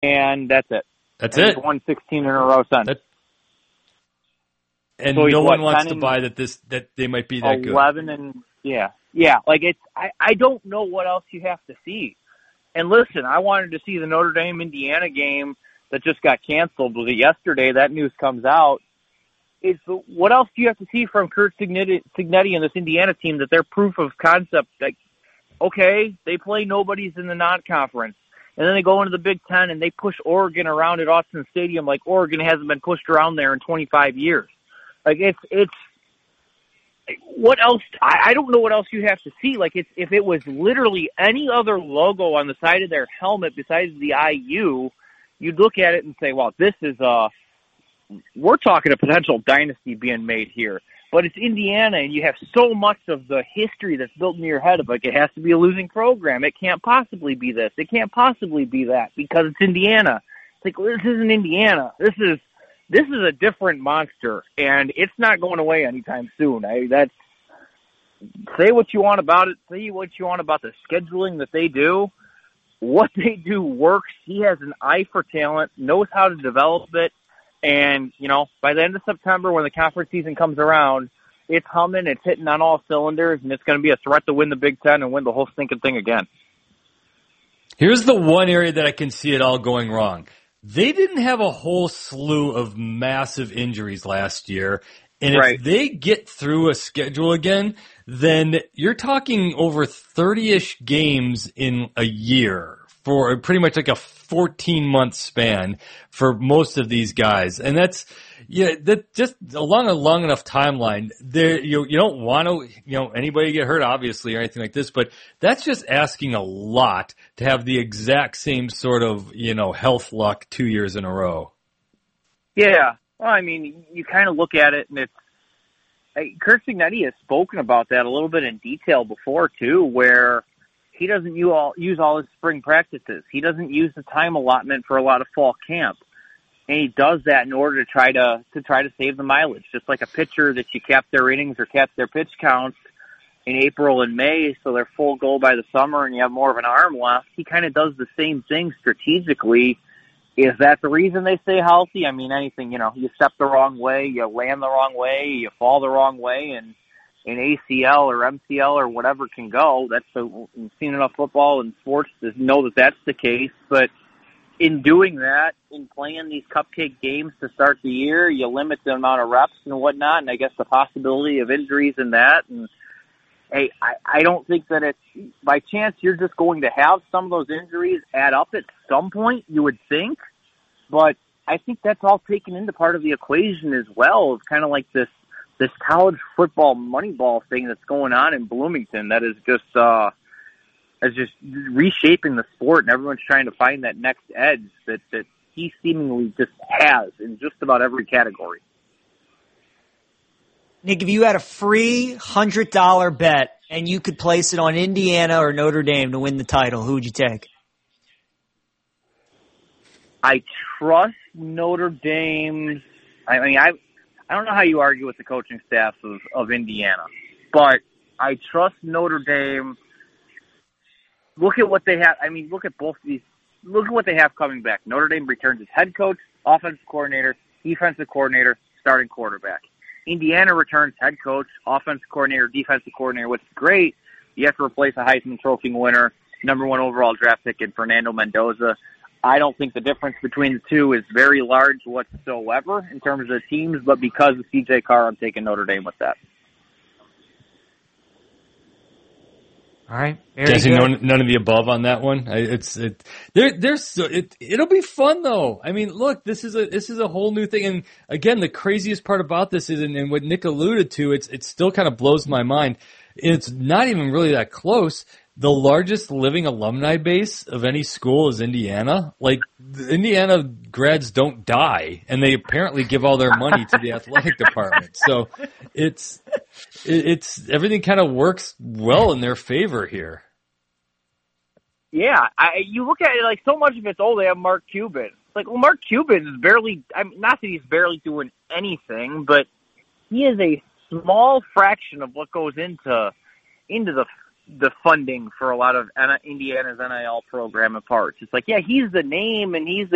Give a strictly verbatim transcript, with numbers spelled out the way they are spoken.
and that's it. That's and it. He's won sixteen in a row since. That, and so no what, one wants to and, buy that this that they might be that good. Eleven and yeah, yeah. Like it's, I, I don't know what else you have to see. And listen, I wanted to see the Notre Dame Indiana game that just got canceled. Was it yesterday? That news comes out. Is what else do you have to see from Curt Cignetti, Cignetti and this Indiana team that they're proof of concept? Like, okay, they play nobodies in the non-conference, and then they go into the Big Ten and they push Oregon around at Autzen Stadium like Oregon hasn't been pushed around there in twenty-five years. Like it's it's what else? I, I don't know what else you have to see. Like it's if it was literally any other logo on the side of their helmet besides the I U, you'd look at it and say, "Well, this is a." We're talking a potential dynasty being made here, but it's Indiana, and you have so much of the history that's built in your head of like it has to be a losing program. It can't possibly be this. It can't possibly be that because it's Indiana. It's like well, this isn't Indiana. This is this is a different monster, and it's not going away anytime soon. I that's say what you want about it. Say what you want about the scheduling that they do. What they do works. He has an eye for talent, knows how to develop it. And, you know, by the end of September, when the conference season comes around, it's humming, it's hitting on all cylinders, and it's going to be a threat to win the Big Ten and win the whole stinking thing again. Here's the one area that I can see it all going wrong. They didn't have a whole slew of massive injuries last year. And if right. they get through a schedule again, then you're talking over thirty-ish games in a year for pretty much like a fourteen-month span for most of these guys. And that's, yeah, that just along a long enough timeline, there, you, you don't want to, you know, anybody get hurt, obviously, or anything like this, but that's just asking a lot to have the exact same sort of, you know, health luck two years in a row. Yeah. Well, I mean, you kind of look at it, and it's, hey, Curt Cignetti has spoken about that a little bit in detail before, too, where he doesn't use all, use all his spring practices. He doesn't use the time allotment for a lot of fall camp. And he does that in order to try to, to try to save the mileage. Just like a pitcher that you cap their innings or cap their pitch counts in April and May so they're full go by the summer and you have more of an arm left. He kind of does the same thing strategically. Is that the reason they stay healthy? I mean, anything, you know, you step the wrong way, you land the wrong way, you fall the wrong way, and an A C L or M C L or whatever can go. That's the, we've seen enough football and sports to know that that's the case. But in doing that, in playing these cupcake games to start the year, you limit the amount of reps and whatnot, and I guess the possibility of injuries in that. And hey, I, I don't think that it's by chance you're just going to have some of those injuries add up at some point, you would think. But I think that's all taken into part of the equation as well. It's kind of like this this college football moneyball thing that's going on in Bloomington that is just uh, is just reshaping the sport, and everyone's trying to find that next edge that, that he seemingly just has in just about every category. Nick, if you had a free one hundred dollars bet and you could place it on Indiana or Notre Dame to win the title, who would you take? I trust Notre Dame's. I mean, I I don't know how you argue with the coaching staff of, of Indiana, but I trust Notre Dame. Look at what they have. I mean, look at both of these. Look at what they have coming back. Notre Dame returns its head coach, offensive coordinator, defensive coordinator, starting quarterback. Indiana returns head coach, offensive coordinator, defensive coordinator, which is great. You have to replace a Heisman Trophy winner, number one overall draft pick in Fernando Mendoza. I don't think the difference between the two is very large whatsoever in terms of the teams, but because of C J Carr, I'm taking Notre Dame with that. All right. Jesse, none, none of the above on that one. I, it's it. There, there's so it. It'll be fun though. I mean, look, this is a this is a whole new thing. And again, the craziest part about this is, and, and what Nick alluded to, it's it still kind of blows my mind. It's not even really that close. The largest living alumni base of any school is Indiana. Like, the Indiana grads don't die, and they apparently give all their money to the athletic department. So it's it's everything kind of works well in their favor here. Yeah, I, you look at it like so much of it's, oh, they have Mark Cuban. It's like, well, Mark Cuban is barely, I mean, not that he's barely doing anything, but he is a small fraction of what goes into into the the funding for a lot of Indiana's N I L program and parts. It's like, yeah, he's the name and he's the